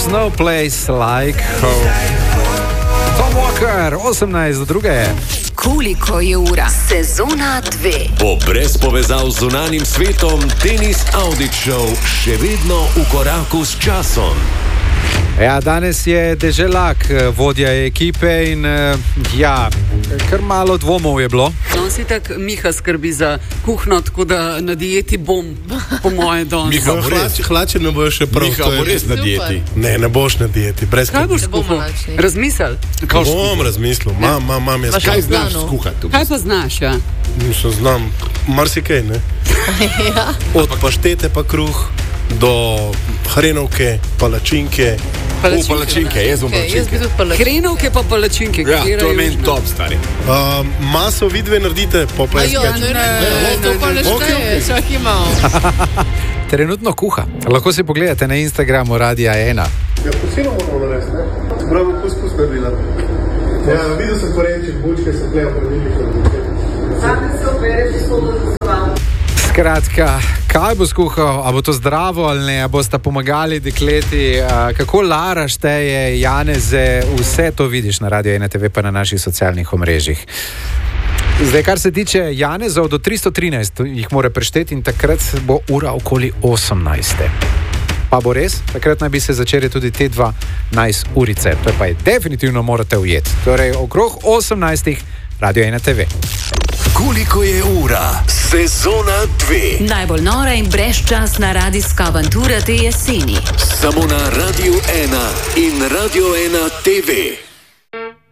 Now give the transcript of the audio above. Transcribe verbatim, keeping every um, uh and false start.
There's no place like home. Tom Walker, osemnajst do druge. Koliko je ura? Sezona dve. Bo brez povezav z zunanjim svetom Denis Audić Show še vedno v koraku s časom. Ja, danes je Deželak, vodja ekipe in ja, kar malo dvomov je bilo. No, si tak Miha skrbi za kuhno, tako da na dieti bom, po moje danes. Miha, hlače, hlače ne boš še prav. Miha, bo res na dieti. Ne, ne boš na dieti, brez Kaj boš skuhal? Razmisel? Bom razmislil, mam, mam, mam jaz. Kaj znaš skuhati? Kaj pa znaš, ja? Nisem znam, marsikaj, ne? Od paštete pa kruh do hrenovke, palačinke. U, palačinke, jaz bom palačinke. Hrenovke pa palačinke. Ja, to je meni top, stari. Uh, maso vi dve naredite, pa pa jaz pečem. Ne, ne, ne, to pa ne šteje, čak imamo. Trenutno kuha. Lahko si pogledate na Instagramu Radia ena. Ja, posebno moramo narediti, ne? Prav kuskus naredila. Ja, videl sem korenček, bučke, sem gledal pravilnik. Sami se opere, če so dozoval. Skratka, kaj bo skuhal, a bo to zdravo ali ne, a boste pomagali dekleti, kako Lara šteje, Janeze, vse to vidiš na Radio ena te ve pa na naših socialnih omrežjih. Zdaj, kar se tiče Janezov, do tristo trinajst jih mora prešteti in takrat bo ura okoli osemnajste. Pa bo res, takrat naj bi se začeli tudi te dva najs urice, to pa je definitivno morate ujeti. Torej, okrog osemnajstih Radio ena te ve. Koliko je ura? Sezona dve. Najbolj nora in brezčasna radijska avantura te jeseni. Samo na Radio ena in Radio ena te ve.